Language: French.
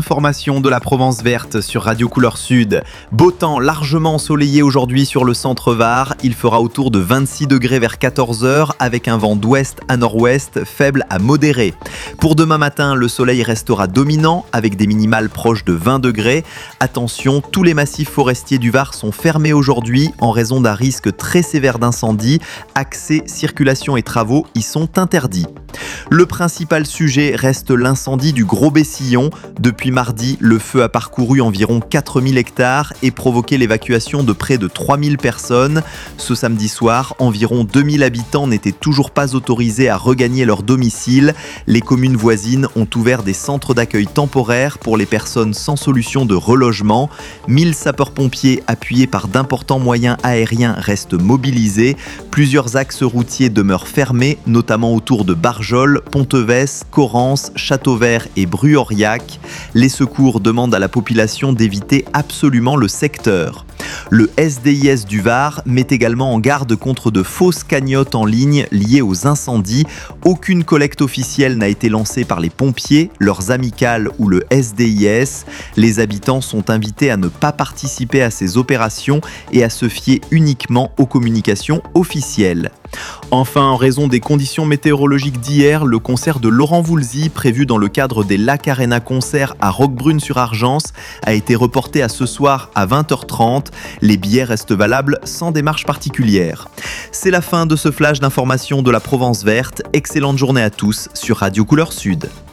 Information de la Provence verte sur Radio Couleur Sud. Beau temps largement ensoleillé aujourd'hui sur le centre Var. Il fera autour de 26 degrés vers 14h avec un vent d'ouest à nord-ouest faible à modéré. Pour demain matin, le soleil restera dominant avec des minimales proches de 20 degrés. Attention, tous les massifs forestiers du Var sont fermés aujourd'hui en raison d'un risque très sévère d'incendie. Accès, circulation et travaux y sont interdits. Le principal sujet reste l'incendie du Gros Bessillon. Depuis mardi, le feu a parcouru environ 4000 hectares et provoqué l'évacuation de près de 3000 personnes. Ce samedi soir, environ 2000 habitants n'étaient toujours pas autorisés à regagner leur domicile. Les communes voisines ont ouvert des centres d'accueil temporaires pour les personnes sans solution de relogement. 1000 sapeurs-pompiers appuyés par d'importants moyens aériens restent mobilisés. Plusieurs axes routiers demeurent fermés, notamment autour de Barjol, Pontevès, Corrence, Châteauvert et Bru-Aurillac. Les secours demandent à la population d'éviter absolument le secteur. Le SDIS du Var met également en garde contre de fausses cagnottes en ligne liées aux incendies. Aucune collecte officielle n'a été lancée par les pompiers, leurs amicales ou le SDIS. Les habitants sont invités à ne pas participer à ces opérations et à se fier uniquement aux communications officielles. Enfin, en raison des conditions météorologiques d'hier, le concert de Laurent Voulzy, prévu dans le cadre des Lac Arena Concerts à Roquebrune-sur-Argence, a été reporté à ce soir à 20h30. Les billets restent valables sans démarche particulière. C'est la fin de ce flash d'information de la Provence verte. Excellente journée à tous sur Radio Couleur Sud.